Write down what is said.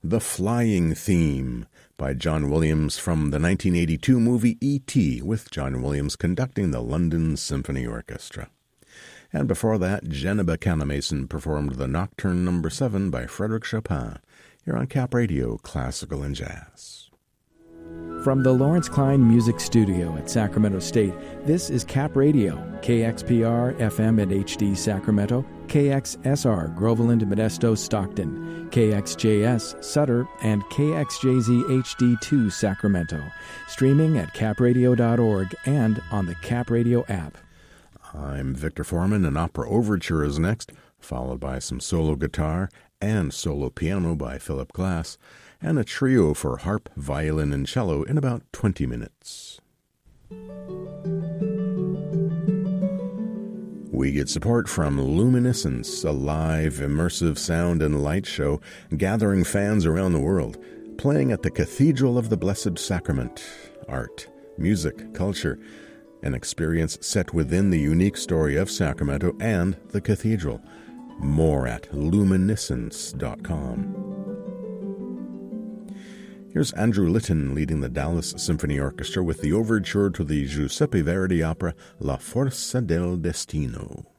The Flying Theme by John Williams from the 1982 movie E.T., with John Williams conducting the London Symphony Orchestra. And before that, Geneba Canamason performed the Nocturne No. 7 by Frédéric Chopin, here on Cap Radio, Classical and Jazz. From the Lawrence Klein Music Studio at Sacramento State, this is Cap Radio, KXPR FM at HD Sacramento, KXSR Groveland, Modesto, Stockton, KXJS Sutter, and KXJZ HD2 Sacramento. Streaming at capradio.org and on the Cap Radio app. I'm Victor Foreman. An opera overture is next, followed by some solo guitar and solo piano by Philip Glass, and a trio for harp, violin, and cello in about 20 minutes. We get support from Luminescence, a live, immersive sound and light show gathering fans around the world, playing at the Cathedral of the Blessed Sacrament. Art, music, culture, an experience set within the unique story of Sacramento and the cathedral. More at luminescence.com. Here's Andrew Litton leading the Dallas Symphony Orchestra with the overture to the Giuseppe Verdi opera La Forza del Destino.